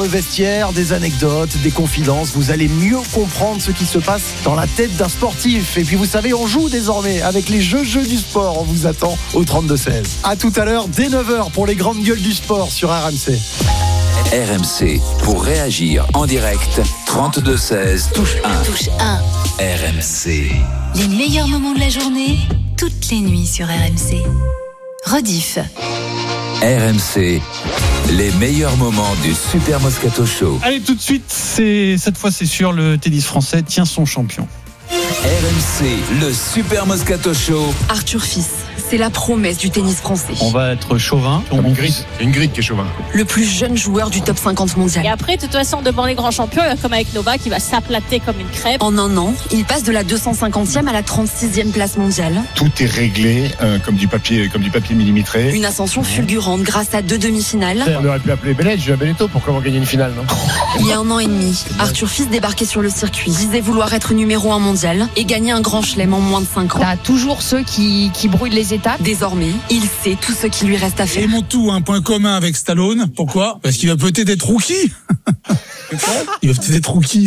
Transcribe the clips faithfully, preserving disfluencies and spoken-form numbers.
le vestiaire, des anecdotes, des confidences. Vous allez mieux comprendre ce qui se passe dans la tête d'un sportif. Et puis vous savez, on joue désormais avec les jeux jeux du sport. On vous attend au trente-deux seize. À tout à l'heure, dès neuf heures pour les grandes gueules du sport sur R M C. R M C, pour réagir en direct, trente-deux seize, touche un. Touche un. R M C. Les meilleurs moments de la journée, toutes les nuits sur R M C. Rediff. R M C, les meilleurs moments du Super Moscato Show. Allez, tout de suite, c'est, cette fois c'est sûr, le tennis français tient son champion. R M C, le Super Moscato Show. Arthur Fils, c'est la promesse du tennis français. On va être chauvin. Comme une grille, une grille qui est chauvin. Le plus jeune joueur du top cinquante mondial. Et après, de toute façon, devant les grands champions, comme avec Novak, il va s'aplater comme une crêpe. En un an, il passe de la deux cent cinquantième à la trente-sixième place mondiale. Tout est réglé euh, comme du papier, comme du papier millimétré. Une ascension fulgurante grâce à deux demi-finales. On aurait pu appeler Bellet, Benetto pour comment gagner une finale, non? Il y a un an et demi, Arthur Fils débarquait sur le circuit, disait vouloir être numéro un mondial et gagner un grand chelem en moins de cinq ans. T'as toujours ceux qui, qui brouillent les étapes. Désormais, il sait tout ce qui lui reste à faire. Et Montou a un point commun avec Stallone. Pourquoi ? Parce qu'il va peut-être être rookie. Il va peut-être être rookie.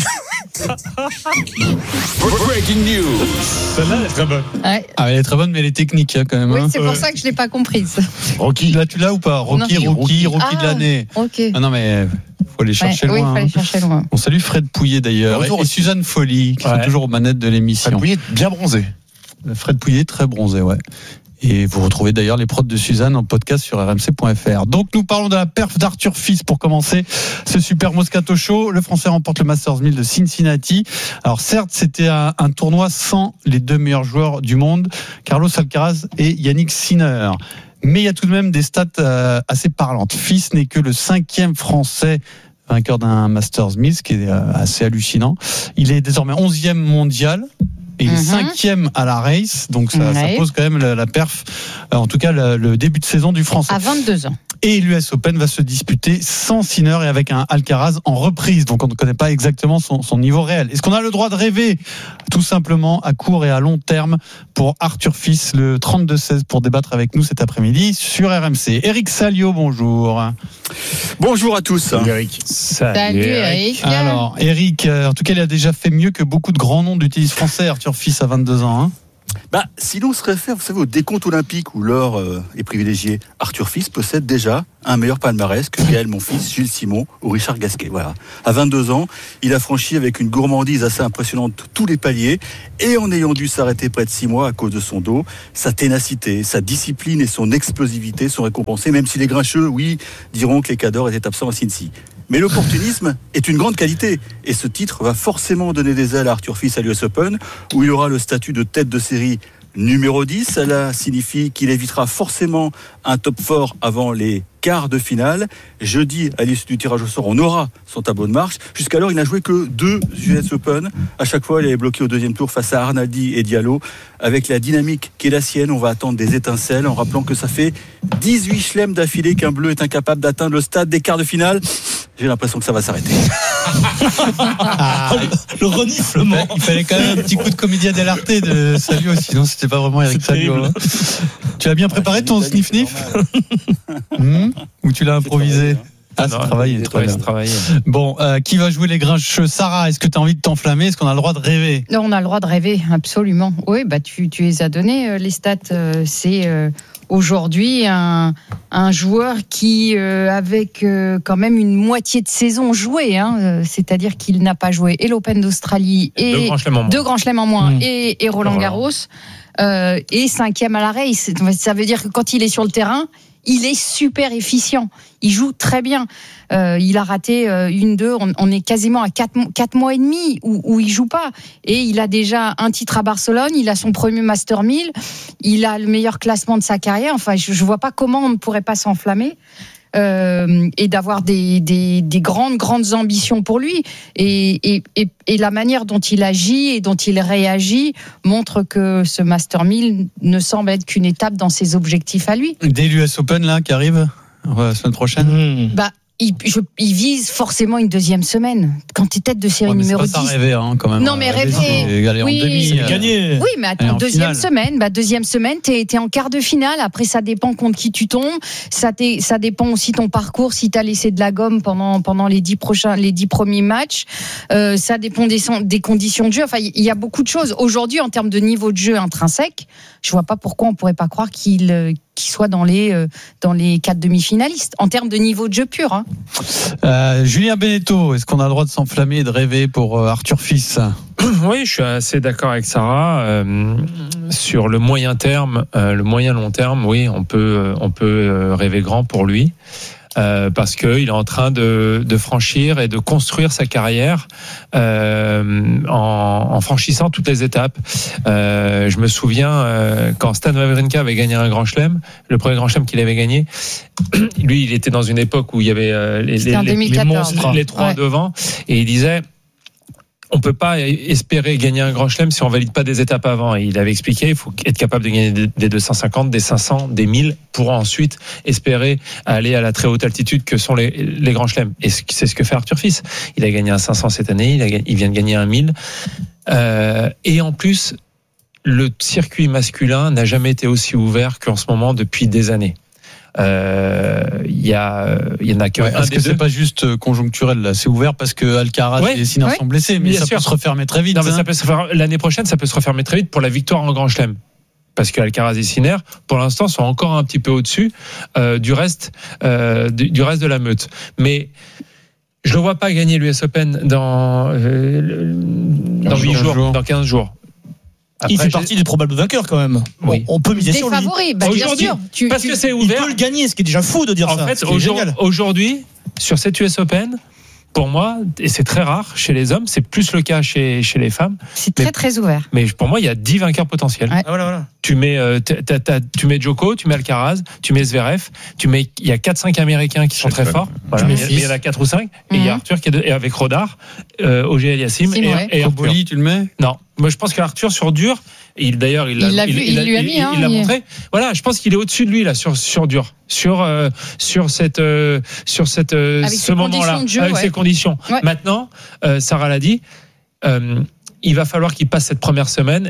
Breaking news. Celle-là, elle est très bonne. Ouais. Ah, elle est très bonne, mais elle est technique hein, quand même. Oui, hein. c'est pour ça que je l'ai pas comprise. Rocky, là tu l'as ou pas? Rocky, Non. Rocky, Rocky Ah, de l'année. Ok. Ah non mais faut aller chercher Ouais, loin. oui, il fallait hein. chercher loin. On salue Fred Pouillet d'ailleurs et, et Suzanne Folly qui Ouais. sont toujours aux manettes de l'émission. Fred Pouillet, bien bronzé. Fred Pouillet, très bronzé, ouais. Et vous retrouvez d'ailleurs les prods de Suzanne en podcast sur r m c point f r. Donc nous parlons de la perf d'Arthur Fils pour commencer ce Super Moscato Show. Le Français remporte le Masters mille de Cincinnati. Alors certes, c'était un, un tournoi sans les deux meilleurs joueurs du monde, Carlos Alcaraz et Yannick Sinner. Mais il y a tout de même des stats euh, assez parlantes. Fils n'est que le cinquième Français vainqueur d'un Masters mille, ce qui est euh, assez hallucinant. Il est désormais onzième mondial. Et il est cinquième à la race, donc ça, ouais. ça pose quand même la, la perf, en tout cas le, le début de saison du Français. À vingt-deux ans. Et l'U S Open va se disputer sans Sinner et avec un Alcaraz en reprise, donc on ne connaît pas exactement son, son niveau réel. Est-ce qu'on a le droit de rêver tout simplement à court et à long terme pour Arthur Fils, le trente-deux seize, pour débattre avec nous cet après-midi sur R M C. Eric Salio, bonjour. Bonjour à tous. Salut Eric. Salut, Salut Eric. Alors Eric, en tout cas il a déjà fait mieux que beaucoup de grands noms du tennis français, Arthur Fils à vingt-deux ans. Hein. Bah, si l'on se réfère, vous savez, au décompte olympique où l'or euh, est privilégié, Arthur Fils possède déjà un meilleur palmarès que Gaël Monfils, Gilles Simon ou Richard Gasquet. Voilà. À vingt-deux ans, il a franchi avec une gourmandise assez impressionnante tous les paliers et en ayant dû s'arrêter près de six mois à cause de son dos, sa ténacité, sa discipline et son explosivité sont récompensés, même si les grincheux, oui, diront que les cadors étaient absents à Cincy. Mais l'opportunisme est une grande qualité et ce titre va forcément donner des ailes à Arthur Fils à l'U S Open où il aura le statut de tête de série numéro dix. Cela signifie qu'il évitera forcément un top fort avant les quarts de finale. Jeudi, à l'issue du tirage au sort, on aura son tableau de marche. Jusqu'alors, il n'a joué que deux U S Open. À chaque fois, il est bloqué au deuxième tour face à Arnaldi et Diallo. Avec la dynamique qui est la sienne, on va attendre des étincelles en rappelant que ça fait dix-huit chelems d'affilée qu'un bleu est incapable d'atteindre le stade des quarts de finale. J'ai l'impression que ça va s'arrêter. Ah, le reniflement. Il fallait quand même un petit coup de comédien dell'arte de Salio, sinon c'était pas vraiment Eric Salio. Hein. Tu as bien préparé ton sniff-sniff mmh Ou tu l'as improvisé? Ah, c'est travaillé, travaillé. Bon, euh, qui va jouer les grincheux? Sarah, est-ce que tu as envie de t'enflammer? Est-ce qu'on a le droit de rêver? Non, on a le droit de rêver, absolument. Oui, bah tu, tu les as donnés, euh, les stats. Euh, c'est euh, aujourd'hui un, un joueur qui, euh, avec euh, quand même une moitié de saison jouée, hein, euh, c'est-à-dire qu'il n'a pas joué et l'Open d'Australie et deux grands chelems en moins, deux grands chelems en moins mmh. et, et Roland Garros, euh, et cinquième à la race. Ça veut dire que quand il est sur le terrain, il est super efficient. Il joue très bien. Euh, il a raté euh, une, deux. On, on est quasiment à quatre, quatre mois et demi où, où il joue pas. Et il a déjà un titre à Barcelone. Il a son premier Master mille. Il a le meilleur classement de sa carrière. Enfin, je, je vois pas comment on ne pourrait pas s'enflammer. Euh, et d'avoir des, des, des grandes, grandes ambitions pour lui. Et, et, et, et la manière dont il agit et dont il réagit montre que ce Master mille ne semble être qu'une étape dans ses objectifs à lui. Dès l'U S Open là, qui arrive la semaine prochaine. Bah, il, je, il vise forcément une deuxième semaine. Quand tu es tête de série ouais, numéro c'est pas dix. Ça rêver, hein, quand même. Non, mais rêver. Aller oui, en demi, c'est gagné. Oui, mais attends, deuxième finale. semaine, bah, deuxième semaine, t'es, t'es en quart de finale. Après, ça dépend contre qui tu tombes. Ça, t'es, ça dépend aussi ton parcours. Si t'as laissé de la gomme pendant, pendant les dix prochains, les dix premiers matchs, euh, ça dépend des, des conditions de jeu. Enfin, il y a beaucoup de choses. Aujourd'hui, en termes de niveau de jeu intrinsèque, je vois pas pourquoi on pourrait pas croire qu'il, qu'il soit dans les, euh, dans les quatre demi-finalistes. En termes de niveau de jeu pur, hein. Euh, Julien Beneteau, est-ce qu'on a le droit de s'enflammer et de rêver pour euh, Arthur Fils ? Oui, je suis assez d'accord avec Sarah. Euh, sur le moyen terme, euh, le moyen long terme, oui, on peut, on peut rêver grand pour lui. Euh, parce qu'il est en train de, de franchir et de construire sa carrière euh, en, en franchissant toutes les étapes. Euh, je me souviens euh, quand Stan Wawrinka avait gagné un Grand Chelem, le premier Grand Chelem qu'il avait gagné, lui, il était dans une époque où il y avait euh, les, les, les, les monstres, les trois ouais. devant, et il disait... On peut pas espérer gagner un Grand Chelem si on valide pas des étapes avant. Et il avait expliqué, il faut être capable de gagner des deux cent cinquante, des cinq cents, des mille pour ensuite espérer aller à la très haute altitude que sont les, les Grands Chelems. Et c'est ce que fait Arthur Fils. Il a gagné un cinq cents cette année, il, a, il vient de gagner un mille. Euh, et en plus, le circuit masculin n'a jamais été aussi ouvert qu'en ce moment depuis des années. Il euh, y a, il y en a que ouais, un est-ce des que deux. C'est pas juste conjoncturel là, c'est ouvert parce que Alcaraz ouais, et Sinner ouais, sont blessés, mais ça sûr. peut se refermer très vite. Non, mais hein. ça peut se faire, l'année prochaine, ça peut se refermer très vite pour la victoire en Grand Chelem. Parce que Alcaraz et Sinner, pour l'instant, sont encore un petit peu au-dessus euh, du reste, euh, du, du reste de la meute. Mais je ne vois pas gagner l'U S Open dans euh, dans huit jours, jours, dans quinze jours. Après, il fait partie des probables vainqueurs quand même. Oui. On peut miser sur lui. Favoris, bah, aujourd'hui, bien sûr. Tu, parce tu, que c'est ouvert. Il peut le gagner, ce qui est déjà fou de dire en ça. En fait, aujourd'hui, aujourd'hui, sur cette U S Open, pour moi, et c'est très rare chez les hommes, c'est plus le cas chez, chez les femmes. C'est très mais, très ouvert. Mais pour moi, il y a dix vainqueurs potentiels. Ouais. Ah, voilà, voilà. Tu mets, euh, t'as, t'as, tu mets Djoko, tu mets Alcaraz, tu mets Zverev, tu mets, il y a quatre cinq Américains qui sont très forts. Voilà, mais il y en a quatre ou cinq. Mm-hmm. Et il y a Arthur qui est de, et avec Rodar, euh, Auger Aliassime et, ouais. et Arthur. Tu le mets ? Non. Moi, je pense qu'Arthur sur dur, il d'ailleurs il l'a, il l'a, vu, il, il, il lui a mis, il, hein, il l'a montré. Voilà, je pense qu'il est au-dessus de lui là sur sur dur, sur euh, sur cette euh, sur cette euh, avec ce moment-là, jeu, avec ouais. ces conditions. Ouais. Maintenant, euh, Sarah l'a dit, euh, il va falloir qu'il passe cette première semaine.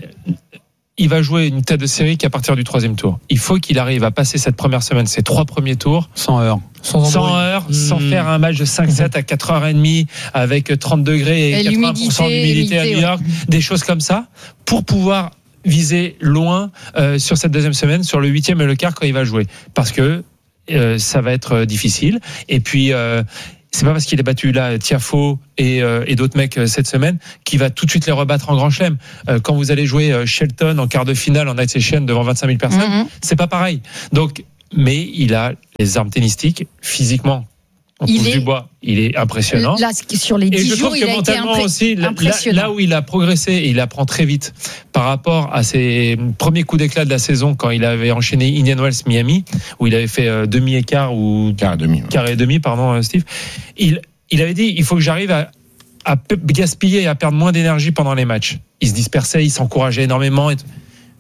Il va jouer une tête de série qu'à partir du troisième tour. Il faut qu'il arrive à passer cette première semaine, ces trois premiers tours, sans heures. Sans, sans heures, mmh. sans faire un match de cinq sept à quatre heures trente avec trente degrés et, et quatre-vingts pour cent d'humidité à New York, ouais. des choses comme ça, pour pouvoir viser loin euh, sur cette deuxième semaine, sur le huitième et le quart quand il va jouer. Parce que euh, ça va être difficile. Et puis... Euh, c'est pas parce qu'il est battu là Tiafoe et, euh, et d'autres mecs euh, cette semaine qu'il va tout de suite les rebattre en Grand Chelem. Euh, quand vous allez jouer euh, Shelton en quart de finale en night session devant vingt-cinq mille personnes, mm-hmm. c'est pas pareil. Donc, mais il a les armes tennistiques physiquement. On il touche est, du bois, il est impressionnant. Là, sur les dix et je jours, trouve il que a mentalement été impré- aussi, là, impressionnant. là où il a progressé, et il apprend très vite par rapport à ses premiers coups d'éclat de la saison quand il avait enchaîné Indian Wells Miami, où il avait fait euh, demi-écart ou quart et demi, ouais. quart et demi, pardon, Steve. Il Il avait dit, il faut que j'arrive à, à gaspiller et à perdre moins d'énergie pendant les matchs. Il se dispersait, il s'encourageait énormément. Et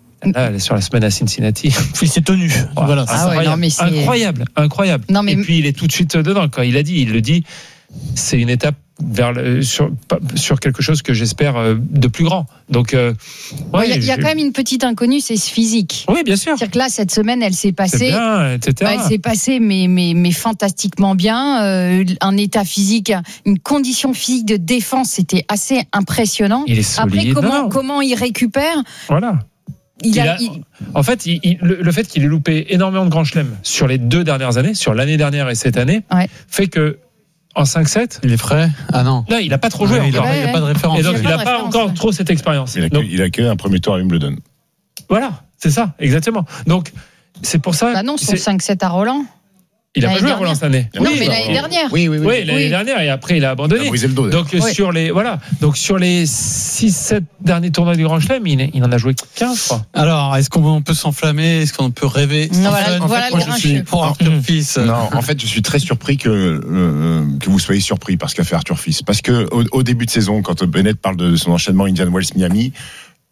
là, sur la semaine à Cincinnati, il s'est tenu. Wow. Voilà, ah incroyable, ouais, non, mais c'est... incroyable, incroyable. Non, mais... Et puis il est tout de suite dedans. Quand il a dit, il le dit, c'est une étape vers le, sur, sur quelque chose que j'espère de plus grand. Donc, euh, ouais, il ouais, y, y a je... quand même une petite inconnue, c'est ce physique. Oui, bien sûr. C'est-à-dire que là, cette semaine, elle s'est passée. C'est bien, et cetera. Elle s'est passée, mais mais mais fantastiquement bien. Euh, un état physique, une condition physique de défense, c'était assez impressionnant. Il est solide. Après, comment non. comment il récupère? Voilà. Il il a, a, il... En fait, il, il, le, le fait qu'il ait loupé énormément de grands chelems sur les deux dernières années, sur l'année dernière et cette année, ouais. fait que en cinq sept, il est frais. Ah non. Là, il n'a pas trop joué ouais, encore. Il n'y a pas de référence. Et donc, il n'a pas, pas encore ouais. trop cette expérience. Il a, donc, que, il a que un premier tour à Wimbledon. Voilà, c'est ça, exactement. Donc, c'est pour ça. Bah non, son c'est... cinq sept à Roland. Il n'a pas joué à Roland cette année. Non, oui, mais l'année dernière. Oui, oui, oui. oui l'année oui. dernière, et après, il a abandonné. Il a brisé le dos. Donc, oui. sur les, voilà. Donc, sur les six sept derniers tournois du Grand Chelem, il, il en a joué quinze, je crois. Alors, est-ce qu'on peut s'enflammer? Est-ce qu'on peut rêver? Non, voilà, en voilà fait, moi, je suis pour Arthur Fils. Non, en fait, je suis très surpris que, euh, que vous soyez surpris par ce qu'a fait Arthur Fils. Parce que, au, au début de saison, quand Bennett parle de son enchaînement Indian Wells Miami,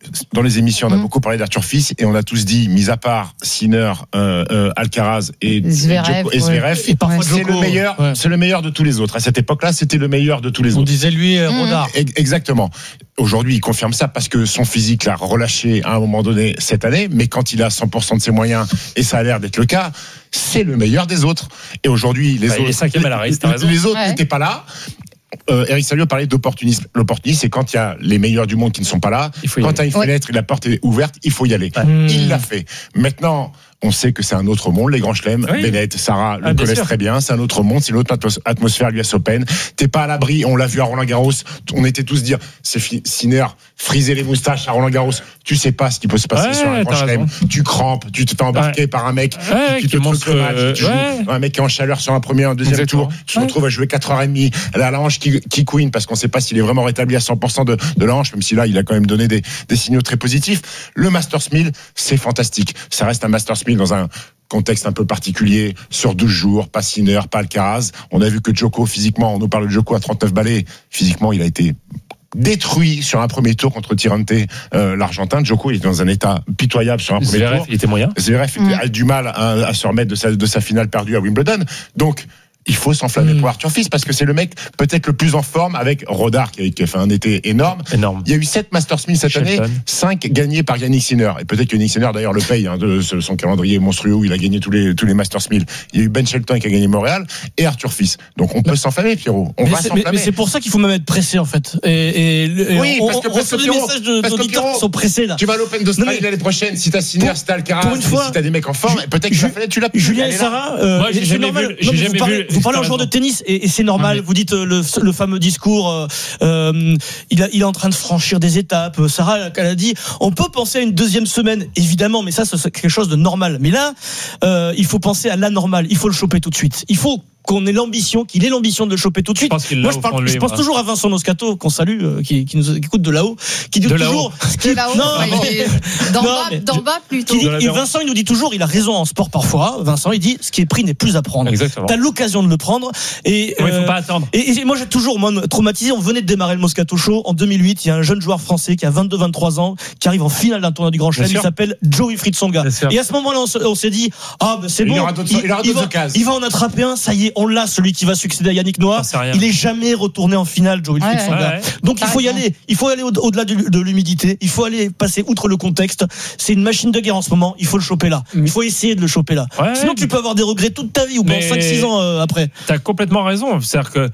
dans les émissions, on a Mmh. beaucoup parlé d'Arthur Fils et on a tous dit, mis à part Sinner, euh, euh, Alcaraz et Zverev, Djoko- et Zverev, Et parfois c'est Djoko. le meilleur, Ouais. c'est le meilleur de tous les autres. À cette époque-là, c'était le meilleur de tous les On autres. disait lui, euh, Mmh. Rodard. Ex- Exactement. Aujourd'hui, il confirme ça parce que son physique l'a relâché à un moment donné cette année, mais quand il a cent pour cent de ses moyens, et ça a l'air d'être le cas, c'est le meilleur des autres. Et aujourd'hui, les Bah, il autres, est cinquième à la race, t'as les, raison. les autres Ouais. n'étaient pas là. Euh, Eric Salio parlait d'opportunisme. L'opportunisme, c'est quand il y a les meilleurs du monde qui ne sont pas là. Il faut y Quand aller. tu as une Ouais. fenêtre et la porte est ouverte, il faut y aller. Mmh. Il l'a fait. Maintenant, on sait que c'est un autre monde, les grands chelems. Oui. Bennett, Sarah le Ah, bien connaissent sûr. très bien. C'est un autre monde, c'est une autre atmos- atmosphère, l'U S Open. T'es pas à l'abri. On l'a vu à Roland Garros. On était tous dire, c'est fi- Sinner, friser les moustaches à Roland Garros. Tu sais pas ce qui peut se passer Ouais, sur un grand t'as chelem. raison. Tu crampes, tu te fais embarquer par un mec Ouais, qui, qui te montre, truque le match, euh, qui joue. ouais. Un mec qui est en chaleur sur un premier, un deuxième Exactement. tour. Tu te retrouves à jouer quatre heures trente. La, la hanche qui, qui couine parce qu'on sait pas s'il est vraiment rétabli à cent pour cent de, de la hanche, même si là, il a quand même donné des, des signaux très positifs. Le Masters mille, c'est fantastique. Ça reste un Masters mille dans un contexte un peu particulier, sur douze jours, pas Sinner, pas Alcaraz. On a vu que Djoko, physiquement, on nous parle de Djoko à trente-neuf balais, physiquement, il a été détruit sur un premier tour contre Tirante, euh, l'Argentin. Djoko, il est dans un état pitoyable sur un premier Zverev, tour. il était moyen. Zverev Mm. a du mal à, à se remettre de sa, de sa finale perdue à Wimbledon. Donc, il faut s'enflammer Mm. pour Arthur Fils parce que c'est le mec peut-être le plus en forme avec Rodard qui a, qui a fait un été énorme. Énorme. Il y a eu sept Masters mille cette Shelton. année, cinq gagnés par Yannick Sinner. Et peut-être que Yannick Sinner d'ailleurs le paye hein, de son calendrier monstrueux où il a gagné tous les tous les Masters mille. Il y a eu Ben Shelton qui a gagné Montréal et Arthur Fils. Donc on peut s'enflammer, Pierrot. On Mais va c'est, mais- s'enflammer. mais c'est pour ça qu'il faut même être pressé en fait. Et, et, et Oui, on, parce que- on parce que reçoit des Pierrot, messages de, parce que d'auditeurs Pierrot, qui sont pressés là. Tu vas à l'Open d'Australie Non, mais- l'année prochaine, si t'as Sinner, Pour- si t'as Alcaraz, pour une si fois, t'as des mecs en forme, Ju- peut-être que Ju- la fenêtre, tu l'as plus. Julien Elle et est là. Sarah, euh, Moi, j'ai c'est jamais normal. vu- Non, j'ai mais jamais vous parlez, vu- vous parlez t'as en joueur de raison. tennis et, et c'est normal. Ah, mais- Vous dites euh, le, le fameux discours. Euh, euh, il, a, il est en train de franchir des étapes. Euh, Sarah, elle a dit, on peut penser à une deuxième semaine, évidemment, mais ça, c'est quelque chose de normal. Mais là, euh, il faut penser à l'anormal. Il faut le choper tout de suite. Il faut qu'on ait l'ambition, qu'il ait l'ambition de le choper tout de suite. pense qu'il l'a Moi, je, au parle, fond de lui, je pense moi. toujours à Vincent Moscato, qu'on salue, euh, qui, qui nous qui écoute de là-haut, qui dit De toujours. De là-haut, non, ouais, il est d'en Non, bas, mais d'en je- bas plutôt. qui dit- Dans la et maison. Vincent, il nous dit toujours, il a raison en sport parfois. Vincent, il dit, ce qui est pris n'est plus à prendre. Exactement. T'as l'occasion de le prendre. Et, Ouais, il euh, faut pas attendre. et, et moi, j'ai toujours, moi, traumatisé. On venait de démarrer le Moscato Show en deux mille huit. Il y a un jeune joueur français qui a vingt-deux vingt-trois ans, qui arrive en finale d'un tournoi du Grand Chelem. Bien Il sûr. s'appelle Joey Fritzonga. Bien sûr. Et à ce moment-là, on, se- on s'est dit, ah, ben, c'est Il bon. aura d'autres- il aura d'autres va, occasions. il va en attraper un. Ça y est, on l'a, celui qui va succéder à Yannick Noah. J'en sais rien. Il est jamais retourné en finale, Joey Ouais, Fritzonga. ouais. Donc, il T'as faut y raison. aller. Il faut aller au- au-delà de, de l'humidité. Il faut aller passer outre le contexte. C'est une machine de guerre en ce moment. Il faut le choper là. Il faut essayer de le choper là. Ouais. Sinon, tu peux avoir des regrets toute ta vie ou pendant Mais- cinq six ans euh, après. T'as complètement raison. C'est-à-dire que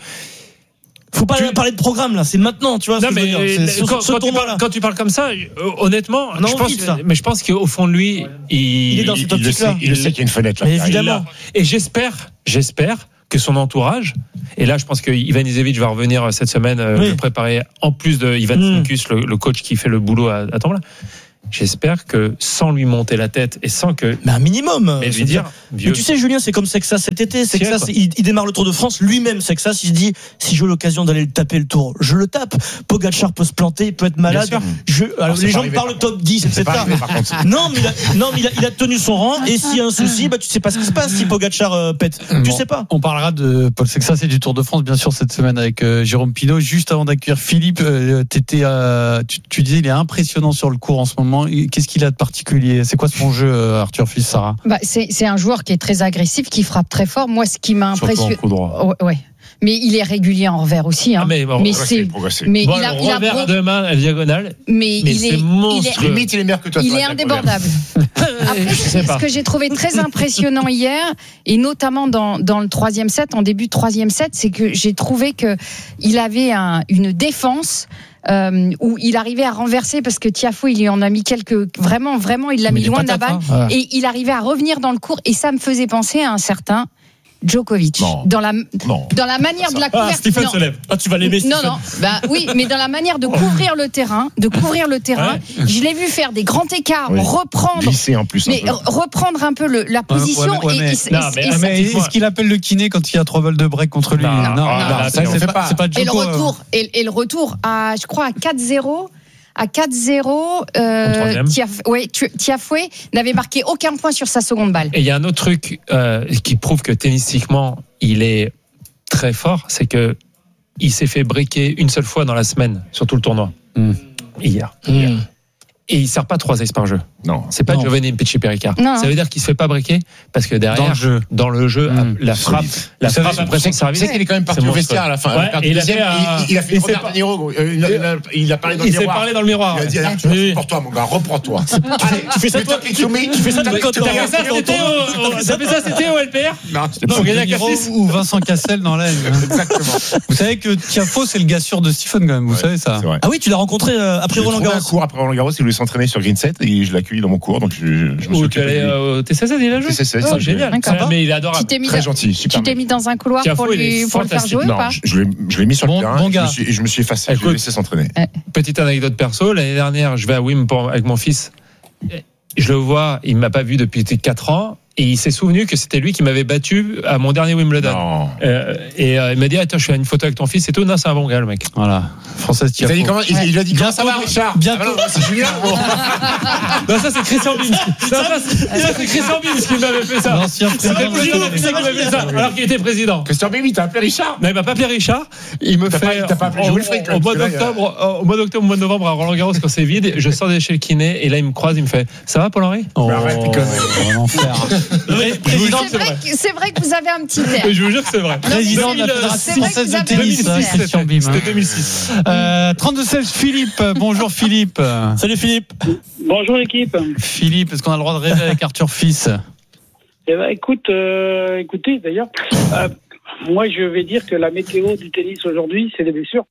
Faut pas Tu- parler de programme là, c'est maintenant, tu vois. non, ce que je mais veux dire. C'est ce- quand, ce quand tu tournoi-là. parles, quand tu parles comme ça, euh, honnêtement, On a je envie pense, de ça. mais je pense qu'au fond de lui, il, Il est dans cette Il le optique-là. sait, il le sait qu'il y a une fenêtre là. Mais qui arrive. évidemment. Et j'espère, j'espère que son entourage, et là je pense que Ivan Izevich va revenir cette semaine euh, Oui. le préparer en plus de Ivan Mm. Sinkus, le, le coach qui fait le boulot à, à temps plein. J'espère que sans lui monter la tête et sans que Mais un minimum. mais je lui veux dire, Mais vieux, tu sais, Julien, c'est comme Sexas cet été. Tiens, Sexas, quoi. il, il démarre le Tour de France. Lui-même, Sexas, il se dit si j'ai l'occasion d'aller le taper le Tour, je le tape. Pogacar peut se planter, il peut être malade. Bien Je, alors, c'est les pas gens arrivé, parlent par top dix, C'est pas et cetera. arrivé, par contre. Non, mais il a, non, mais il a, il a tenu son rang. Et s'il y a un souci, bah, tu sais pas ce qui se passe si Pogacar euh, pète. Tu Bon, sais pas. On parlera de Paul Sexas et du Tour de France, bien sûr, cette semaine avec euh, Jérôme Pinault. Juste avant d'accueillir Philippe, euh, t'étais, euh, tu, tu disais il est impressionnant sur le court en ce moment. Qu'est-ce qu'il a de particulier? C'est quoi son jeu, euh, Arthur Fils, Sarah? Bah, c'est, c'est un joueur qui est très agressif, qui frappe très fort. Moi, ce qui m'a surtout en impressionné. coup droit. Ouais, ouais. Mais il est régulier en revers aussi. Hein. Ah, mais bon, mais Progresser, c'est. progresser. Mais Bon, il a, le il a revers bro- à deux mains, à la diagonale, mais, mais il c'est est, il est, monstrueux. Limite, il est meilleur que toi. il sur est la diagonale. indébordable. Après, Je sais pas. ce que j'ai trouvé très impressionnant hier, et notamment dans, dans le troisième set, en début de troisième set, c'est que j'ai trouvé que il avait un, une défense. Euh, où il arrivait à renverser parce que Tiafoe il lui en a mis quelques vraiment vraiment il l'a Mais mis il est loin de la patate, balle hein. Voilà. et il arrivait à revenir dans le court et ça me faisait penser à un certain Djokovic Non. dans la Non. dans la manière de la Ah, couverture. Stephen Non. se lève. Ah, tu vas l'aimer, Non, Stephen. non, bah oui, mais dans la manière de couvrir le terrain, de couvrir le terrain, je l'ai vu faire des grands écarts, Oui. reprendre, Glisser en plus. un mais peu. reprendre un peu le, la position ouais, ouais, et, mais- et- et- Non, mais- et- ah, et- mais- Est-ce qu'il appelle le kiné quand il y a trois balles de break contre lui? Non, non, non, non, là, ça, on c'est fait pas, pas. c'est pas et le Djoko, euh, retour, et, et le retour à, je crois à quatre zéro. À quatre zéro, Au euh, troisième. Tiaf- ouais, Tu- Tiafoe n'avait marqué aucun point sur sa seconde balle. Et il y a un autre truc euh, qui prouve que tennistiquement, il est très fort, c'est que il s'est fait briquer une seule fois dans la semaine sur tout le tournoi. Mm. Hier. Mmh. Et il sert pas trois aces par jeu. Non. C'est pas Non. Giovanni Mpetshi-Perricard. Non. Ça veut dire qu'il se fait pas briquer parce que derrière, Dans le jeu. dans le jeu, Mmh. la frappe, la Vous savez, frappe après son c'est- service. c'est qu'il est quand même parti c'est au monstrueux. vestiaire à la fin. Ouais, À la et il a deuxième, fait un- il, il a fait il une s'est Robert pas- De Niro. euh, Il a, il a- il a parlé dans le Il s'est miroir. parlé dans le miroir. Il a dit ouais. Arthur, Oui. reprends-toi, mon gars, reprends-toi. Allez, Tu fais ça, toi, tu fais tu fais ça de côte. T'as fait ça, c'était au, t'as fait ça, c'était au L P R? Non, c'était Non, pas. gagner à De Niro Cassis. ou Vincent Cassel dans l'aile. Exactement. Vous savez que Tiafo, c'est le gars sûr de Stephen quand même, vous Ouais, savez ça. C'est vrai. Ah oui, tu l'as rencontré euh, après J'ai Roland trouvé un Garros. cours après Roland Garros, il voulait s'entraîner sur Green set et je l'ai accueilli dans mon cours, donc je, je me suis Ou tu occupé de allais lui. euh, au T C seize, il a joué? T C seize, Oh, c'est génial. D'accord. Ça, mais il est Tu adorable. t'es mis, Très dans- gentil, super. tu t'es mis dans un couloir Tiafo, pour, il est lui, pour le faire fantastique. jouer ou Non, pas? je, je l'ai, je l'ai mis sur Bon- le terrain bon et je gars. me suis, et je me suis effacé, je Écoute. l'ai laissé s'entraîner. Petite anecdote perso, l'année dernière, je vais à Wim pour- avec mon fils. Je le vois, il m'a pas vu depuis quatre ans. Et il s'est souvenu que c'était lui qui m'avait battu à mon dernier Wimbledon. Non. Euh, et euh, il m'a dit attends, je fais une photo avec ton fils et tout. Non, c'est un bon gars, le mec. Voilà. Française Il, a Tiafo. dit comment, il, il a dit comment ça va, Bientôt- Richard bientôt- Ah non, c'est Julien. Bon. Non, ça c'est Christian Bims. Non, ça, c'est, ça, c'est Christian Bims qui m'avait fait ça. L'ancien C'est le président. président qui m'avait fait ça, alors qu'il était président. Christian Bémy, t'as appelé Richard? Non, il m'a pas appelé Richard. Il me T'as fait pas- t'as pas appelé au, Wilfried, au, au mois parce que là, d'octobre, euh, au mois d'octobre, au mois de novembre à Roland Garros quand c'est vide. Je sors de chez le kiné et là il me croise, il me fait ça va Paul-Henri? Oh, Mais arrête, tes conneries. oh, l'enfer. Oui, président, C'est vrai, que- c'est vrai que vous avez un petit air. Mais je vous jure que c'est vrai. Président de la deux mille Fédération c'est vrai française que de vous avez tennis, un hein, petit Christian Bim. C'était deux mille six. Euh, trente-deux seize, Philippe. Bonjour Philippe. Salut Philippe. Bonjour l'équipe. Philippe, est-ce qu'on a le droit de rêver avec Arthur Fils? Eh ben, écoute, euh, écoutez d'ailleurs, euh, moi je vais dire que la météo du tennis aujourd'hui, c'est des blessures.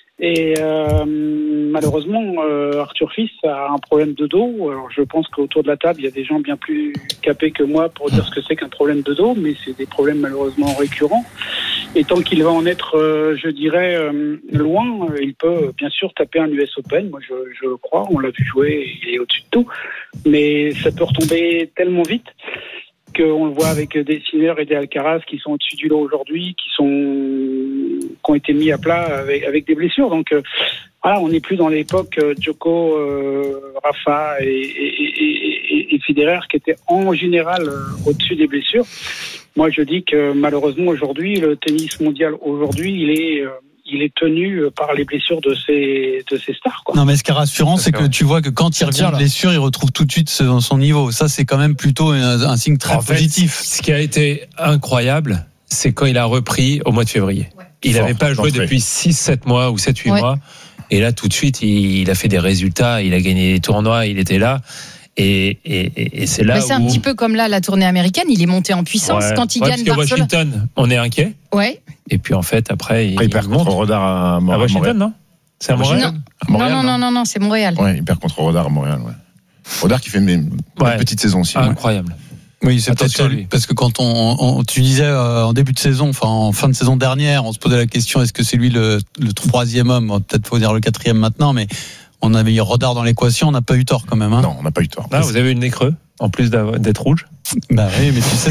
Et euh, malheureusement, euh, Arthur Fils a un problème de dos. Alors je pense qu'autour de la table, il y a des gens bien plus capés que moi pour dire ce que c'est qu'un problème de dos, mais c'est des problèmes malheureusement récurrents. Et tant qu'il va en être, euh, je dirais, euh, loin, euh, il peut bien sûr taper un U S Open. Moi, je, je le crois. On l'a vu jouer, il est au-dessus de tout. Mais ça peut retomber tellement vite qu'on le voit avec des Sinner et des Alcaraz qui sont au-dessus du lot aujourd'hui, qui sont qui ont été mis à plat avec, avec des blessures. Donc euh, voilà, on n'est plus dans l'époque euh, Djoko, euh, Rafa et, et, et, et, et Federer qui étaient en général euh, au-dessus des blessures. Moi, je dis que malheureusement aujourd'hui, le tennis mondial aujourd'hui, il est euh, il est tenu par les blessures de ses de ses stars, quoi. Non, mais ce qui est rassurant, c'est que tu vois que quand il revient de blessure, il retrouve tout de suite son, son niveau. Ça, c'est quand même plutôt un, un signe très En fait, positif. ce qui a été incroyable, c'est quand il a repris au mois de février. Il Fort, n'avait pas joué d'entrée. depuis six sept mois ou sept huit Ouais. mois. Et là, tout de suite, il, il a fait des résultats, il a gagné des tournois, il était là. Et, et, et, et c'est là Mais c'est où... un petit peu comme là, la tournée américaine, il est monté en puissance Ouais. quand il Ouais, gagne parce que Barcelone. Washington, on est inquiet. Ouais. Et puis en fait, après, il, Après, il perd il monte. contre Rodard à, À Montréal. Washington, non? C'est à À Montréal? Washington. À Non, Montréal, non, non, non, non, c'est Montréal. Ouais, il perd contre Rodard à Montréal. Ouais. Rodard qui fait une, une Ouais. petite saison aussi. ouais. Incroyable. Oui, c'est Attention peut-être à lui. parce que quand on, on tu disais euh, en début de saison, enfin en fin de saison dernière, on se posait la question est-ce que c'est lui le, le troisième homme? Bon, peut-être faut dire le quatrième maintenant, mais on avait eu Rodard dans l'équation, on n'a pas eu tort quand même. Hein. Non, on n'a pas eu tort. Là, vous avez eu le nez creux, en plus d'avoir- d'être rouge. Bah oui, mais tu sais,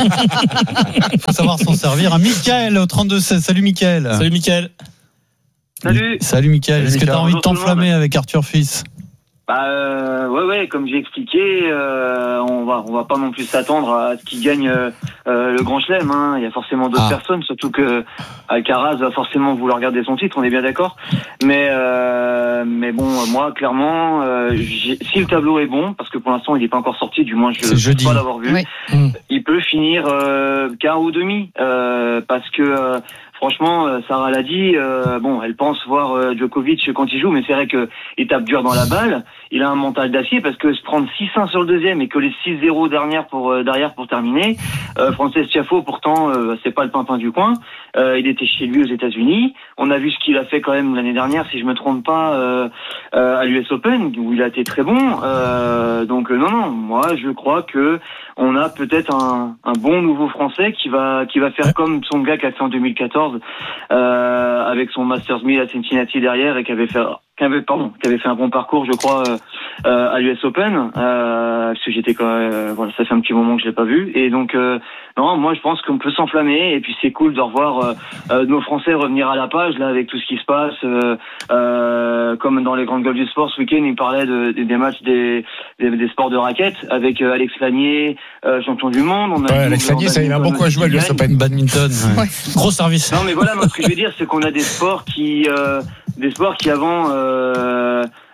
il faut savoir s'en servir. Un Mickaël au trente-deux seize. Salut Mickaël. Salut Mickaël. Salut. Salut Mickaël. Salut, Est-ce que tu as Mickaël. envie de Bonjour tout le t'enflammer avec Arthur Fils? Bah euh, ouais ouais, comme j'ai expliqué, euh, on va on va pas non plus s'attendre à ce qu'il gagne euh, euh, le Grand Chelem. Hein. Il y a forcément d'autres Ah. personnes, surtout que Alcaraz va forcément vouloir garder son titre. On est bien d'accord. Mais euh, mais bon, moi clairement, euh, j'ai- si le tableau est bon, parce que pour l'instant il n'est pas encore sorti, du moins je C'est ne jeudi. pense pas l'avoir vu. Oui. Mmh. Il peut finir euh, quart ou demi, euh, parce que euh, franchement, euh, Sarah l'a dit, euh, bon, elle pense voir euh, Djokovic quand il joue, mais c'est vrai que il tape dur dans la balle. Il a un mental d'acier parce que se prendre six un sur le deuxième et que les six zéro derrière pour euh, derrière pour terminer. Euh, Frances Tiafoe, pourtant, euh, c'est pas le pimpin du coin. Euh, il était chez lui aux États-Unis. On a vu ce qu'il a fait quand même l'année dernière, si je me trompe pas, euh, euh, à l'U S Open où il a été très bon. Euh, donc euh, non, non, moi je crois que on a peut-être un, un bon nouveau Français qui va qui va faire comme son gars qui a fait en deux mille quatorze euh, avec son Masters mille à Cincinnati derrière et qui avait fait qui avait pardon qui avait fait un bon parcours, je crois, euh, euh, à l'U S Open. Euh, parce que j'étais quand même, euh, voilà, ça fait un petit moment que je l'ai pas vu et donc euh, non, moi je pense qu'on peut s'enflammer et puis c'est cool de revoir euh, euh, nos Français revenir à la page là avec tout ce qui se passe. Euh, euh, comme dans les grandes gueules du sport ce week-end, il parlait de, de, des matchs des, des, des sports de raquettes avec euh, Alex Lanier, euh, champion du monde. On a Ouais, vu, Alex on a Lanier, ça, il a vu beaucoup à jouer à l'U S Open. Badminton. Ouais. Ouais. Gros service. Non mais voilà, moi ce que je veux dire c'est qu'on a des sports qui euh, des sports qui avant euh,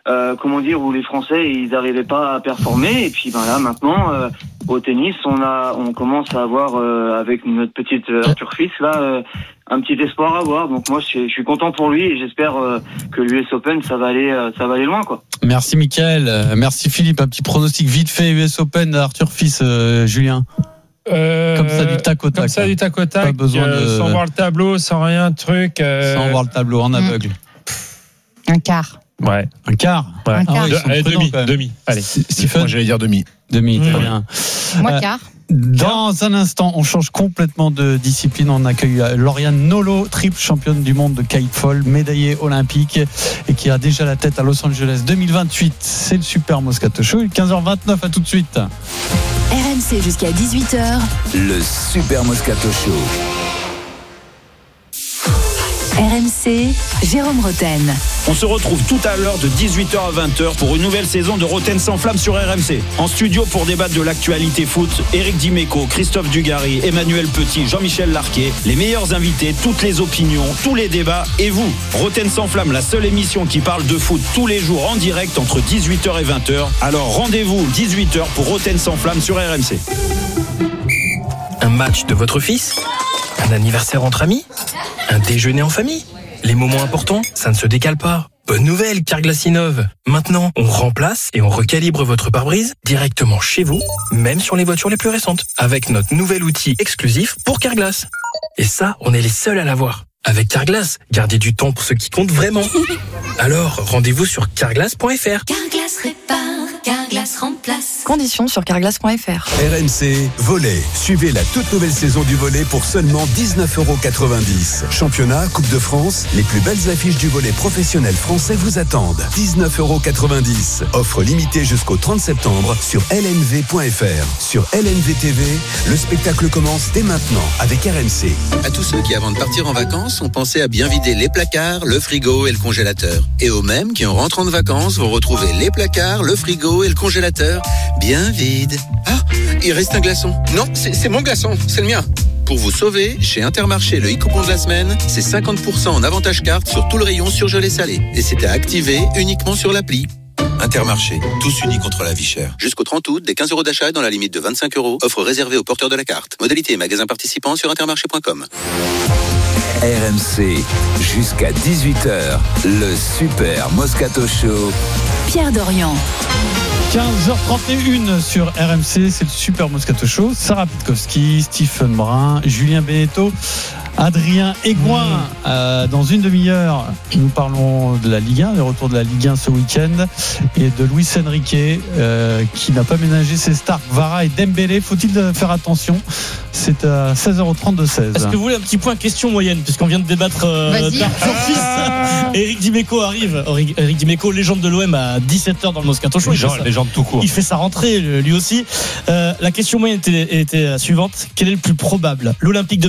euh, comment dire, où les Français ils n'arrivaient pas à performer. Et puis ben là maintenant euh, au tennis, on a, on commence à avoir euh, avec notre petite Arthur Fils là euh, un petit espoir à voir. Donc moi je, je suis content pour lui et j'espère euh, que l'U S Open ça va aller, euh, ça va aller loin quoi. Merci Mickaël, merci Philippe. Un petit pronostic vite fait U S Open Arthur Fils, euh, Julien. Euh, comme ça du tac au tac. Comme ça du tac au tac. Pas besoin euh, de... Sans voir le tableau, sans rien, truc. Euh... Sans voir le tableau, en aveugle. Un quart. Ouais. Un quart. Ouais. Un quart. Ah ouais, De, allez, demi, demi. Allez. Stephen. Moi j'allais dire demi. Demi, très Mmh. bien. Moi Euh, quart. Dans un instant, on change complètement de discipline. On accueille Lauriane Nolo, triple championne du monde de kiteball, médaillée olympique et qui a déjà la tête à Los Angeles deux mille vingt-huit. C'est le Super Moscato Show. quinze heures vingt-neuf, à tout de suite. R M C jusqu'à dix-huit heures. Le Super Moscato Show. R M C, Jérôme Roten. On se retrouve tout à l'heure de dix-huit heures à vingt heures pour une nouvelle saison de Roten sans flamme sur R M C. En studio pour débattre de l'actualité foot, Éric Dimeco, Christophe Dugarry, Emmanuel Petit, Jean-Michel Larquet, les meilleurs invités, toutes les opinions, tous les débats et vous. Roten sans flamme, la seule émission qui parle de foot tous les jours en direct entre dix-huit heures et vingt heures. Alors rendez-vous dix-huit heures pour Roten sans flamme sur R M C. Un match de votre fils ? Un anniversaire entre amis ? Un déjeuner en famille ? Les moments importants, ça ne se décale pas. Bonne nouvelle, Carglass innove. Maintenant, on remplace et on recalibre votre pare-brise directement chez vous, même sur les voitures les plus récentes, avec notre nouvel outil exclusif pour Carglass. Et ça, on est les seuls à l'avoir. Avec Carglass, gardez du temps pour ce qui compte vraiment. Alors, rendez-vous sur carglass point f r. Carglass répare, Carglass remplace. Conditions sur carglass point f r. R M C Volley. Suivez la toute nouvelle saison du volley pour seulement dix-neuf euros quatre-vingt-dix. Championnat, Coupe de France, les plus belles affiches du volley professionnel français vous attendent. dix-neuf euros quatre-vingt-dix. Offre limitée jusqu'au trente septembre sur l n v point f r. Sur L N V T V, le spectacle commence dès maintenant avec R M C. À tous ceux qui, avant de partir en vacances, ont pensé à bien vider les placards, le frigo et le congélateur. Et aux mêmes qui, en rentrant de vacances, vont retrouver les placards, le frigo et le congélateur bien vides. Ah, il reste un glaçon. Non, c'est, c'est mon glaçon, c'est le mien. Pour vous sauver, chez Intermarché, le e-coupon de la semaine, c'est cinquante pour cent en avantage carte sur tout le rayon surgelé salé. Et c'est à activer uniquement sur l'appli. Intermarché, tous unis contre la vie chère. Jusqu'au trente août, des quinze euros d'achat dans la limite de vingt-cinq euros. Offre réservée aux porteurs de la carte. Modalité et magasins participants sur intermarché point com. R M C, jusqu'à dix-huit heures, le Super Moscato Show. Pierre Dorian. quinze heures trente et une sur R M C, c'est le Super Moscato Show. Sarah Pitkowski, Stephen Brun, Julien Beneteau, Adrien Aigouin. Mmh. Euh, dans une demi-heure, nous parlons de la Ligue un, le retour de la Ligue un ce week-end, et de Luis Enrique euh, qui n'a pas ménagé ses stars Vara et Dembélé. Faut-il faire attention? C'est à seize heures trente de seize. Est-ce que vous voulez un petit point question moyenne, puisqu'on vient de débattre euh, d'Arthur Fils. Eric Dimeco arrive. Eric Dimeco, légende de l'O M à dix-sept heures dans le Moscato Show. Légende, légende tout court. Il fait sa rentrée lui aussi. Euh, la question moyenne était, était la suivante. Quel est le plus probable? L'Olympique de